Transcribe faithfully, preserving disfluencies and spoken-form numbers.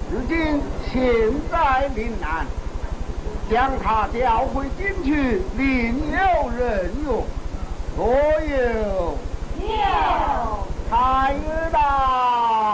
如今现在临难，将他调回京去，另有任用，所有